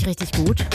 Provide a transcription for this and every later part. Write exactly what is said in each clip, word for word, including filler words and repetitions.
ich richtig gut.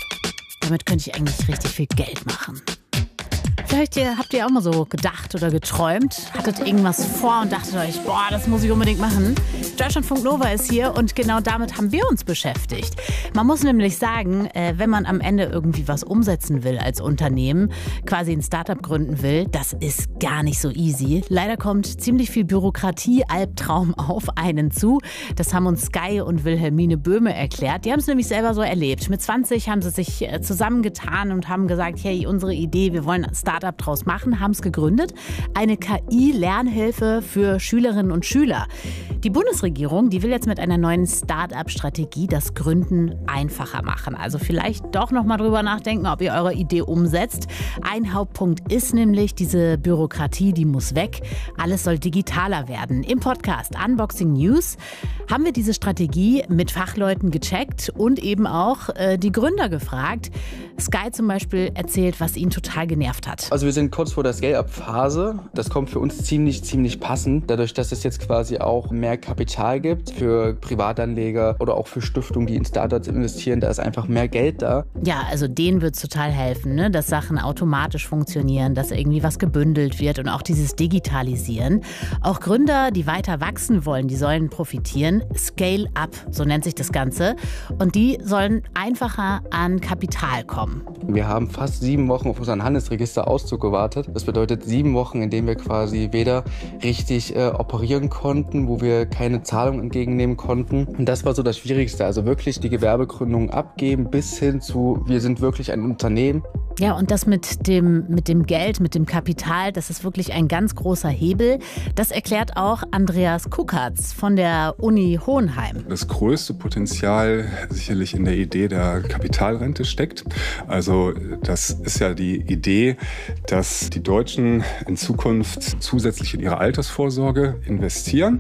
Damit könnte ich eigentlich richtig viel Geld machen. Vielleicht habt ihr auch mal so gedacht oder geträumt, hattet irgendwas vor und dachtet euch, boah, das muss ich unbedingt machen. Deutschlandfunk Nova ist hier und genau damit haben wir uns beschäftigt. Man muss nämlich sagen, wenn man am Ende irgendwie was umsetzen will als Unternehmen, quasi ein Startup gründen will, das ist gar nicht so easy. Leider kommt ziemlich viel Bürokratie-Albtraum auf einen zu. Das haben uns Sky und Wilhelmine Böhme erklärt. Die haben es nämlich selber so erlebt. Mit zwanzig haben sie sich zusammengetan und haben gesagt, hey, unsere Idee, wir wollen ein Startup draus machen, haben es gegründet. Eine K I-Lernhilfe für Schülerinnen und Schüler. Die Bundesregierung, die will jetzt mit einer neuen Start-up-Strategie das Gründen einfacher machen. Also vielleicht doch noch mal drüber nachdenken, ob ihr eure Idee umsetzt. Ein Hauptpunkt ist nämlich diese Bürokratie, die muss weg. Alles soll digitaler werden. Im Podcast Unboxing News haben wir diese Strategie mit Fachleuten gecheckt und eben auch äh, die Gründer gefragt. Sky zum Beispiel erzählt, was ihn total genervt hat. Also wir sind kurz vor der Scale-Up-Phase. Das kommt für uns ziemlich, ziemlich passend. Dadurch, dass es jetzt quasi auch mehr Kapital gibt für Privatanleger oder auch für Stiftungen, die in Startups investieren, da ist einfach mehr Geld da. Ja, also denen wird es total helfen, ne? Dass Sachen automatisch funktionieren, dass irgendwie was gebündelt wird und auch dieses Digitalisieren. Auch Gründer, die weiter wachsen wollen, die sollen profitieren. Scale-Up, so nennt sich das Ganze. Und die sollen einfacher an Kapital kommen. Wir haben fast sieben Wochen auf unseren Handelsregisterauszug gewartet. Das bedeutet sieben Wochen, in denen wir quasi weder richtig äh, operieren konnten, wo wir keine Zahlung entgegennehmen konnten. Und das war so das Schwierigste. Also wirklich die Gewerbegründung abgeben bis hin zu, wir sind wirklich ein Unternehmen. Ja, und das mit dem, mit dem Geld, mit dem Kapital, das ist wirklich ein ganz großer Hebel. Das erklärt auch Andreas Kuckertz von der Uni Hohenheim. Das größte Potenzial sicherlich in der Idee der Kapitalrente steckt. Also das ist ja die Idee, dass die Deutschen in Zukunft zusätzlich in ihre Altersvorsorge investieren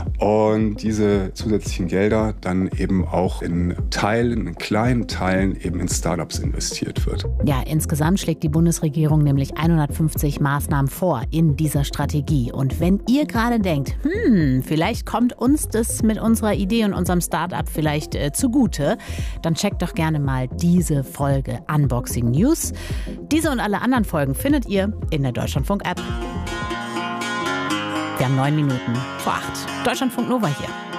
und diese zusätzlichen Gelder dann eben auch in Teilen, in kleinen Teilen eben in Startups investiert wird. Ja, insgesamt schlägt die Bundesregierung nämlich hundertfünfzig Maßnahmen vor in dieser Strategie. Und wenn ihr gerade denkt, hm, vielleicht kommt uns das mit unserer Idee und unserem Startup vielleicht äh, zugute, dann checkt doch gerne mal diese Folge Unboxing News. Diese und alle anderen Folgen findet ihr in der Deutschlandfunk-App. Wir haben neun Minuten vor acht. Deutschlandfunk Nova hier.